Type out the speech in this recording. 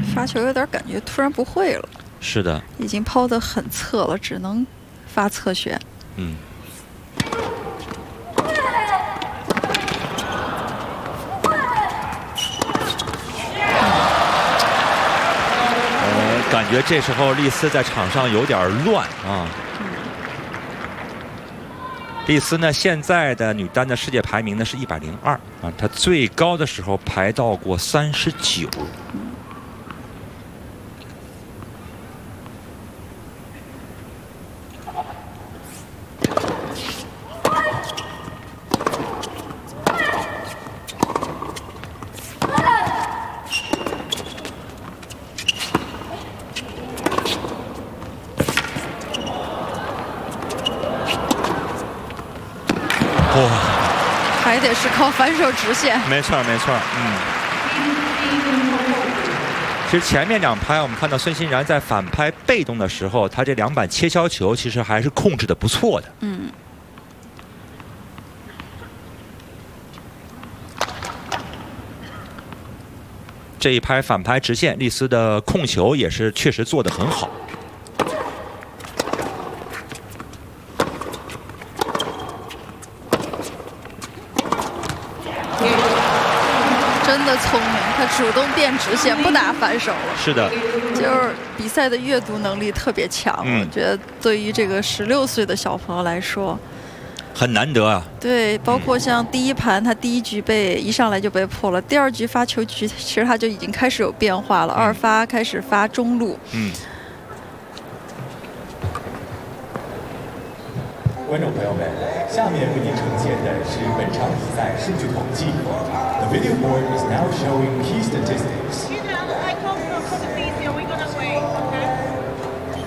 发球有点感觉突然不会了。 是的， 已经抛得很侧了，只能发侧旋。 嗯。感觉这时候丽丝在场上有点乱啊。丽丝呢，现在的女单的世界排名呢是102啊，她最高的时候排到过39。 还得是靠反手直线。 没错，没错，其实前面2拍，我们看到孙欣然在反拍被动的时候，他这2板切削球其实还是控制的不错的。这一拍反拍直线，丽丝的控球也是确实做得很好。 真的聪明，他主动变直线，不打反手了。 是的， 就是比赛的阅读能力特别强。我觉得对于这个16岁的小朋友来说， 很难得啊。 对，包括像第1盘，他第1局一上来就被破了，第2局发球局其实他就已经开始有变化了，2发开始发中路。 观众朋友们，下面为您呈现的是本场比赛数据统计。The video board is now showing key statistics.